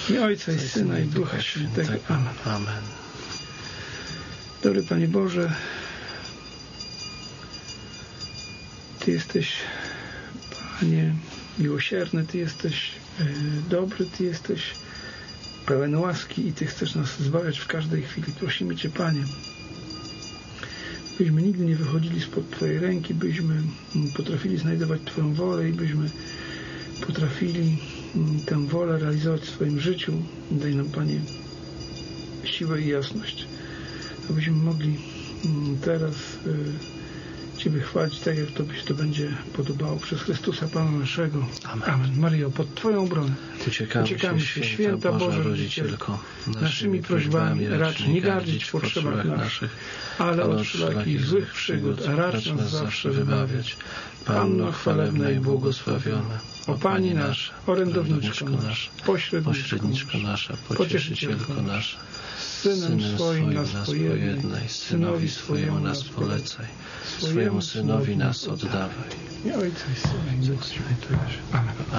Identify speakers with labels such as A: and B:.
A: I Ojca, i Syna, i Ducha Świętego. Amen.
B: Amen.
A: Dobry Panie Boże, Ty jesteś, Panie, miłosierny, Ty jesteś dobry, Ty jesteś pełen łaski i Ty chcesz nas zbawiać w każdej chwili. Prosimy Cię, Panie, byśmy nigdy nie wychodzili spod Twojej ręki, byśmy potrafili znajdować Twoją wolę i byśmy potrafili tę wolę realizować w swoim życiu. Daj nam, Panie, siłę i jasność, abyśmy mogli teraz Ciebie chwalić tak, jak Tobie się to będzie podobało, przez Chrystusa Pana naszego.
B: Amen.
A: Amen. Maryjo, pod Twoją obronę
B: Uciekamy się, święta Boża Rodzicielko,
A: naszymi prośbami racz nie gardzić w potrzebach naszych, ale od wszelakich złych przygód, a racz nas zawsze wybawiać. Panno chwalebna i błogosławiona, o Pani nasza, orędowniczko nasza, pośredniczko nasza, pocieszycielko nasza, Synem swoim nas pojednaj, Synowi swojemu nas polecaj, swojemu Synowi nas oddawaj. I Ojca i Syna i Ducha Świętego. Amen.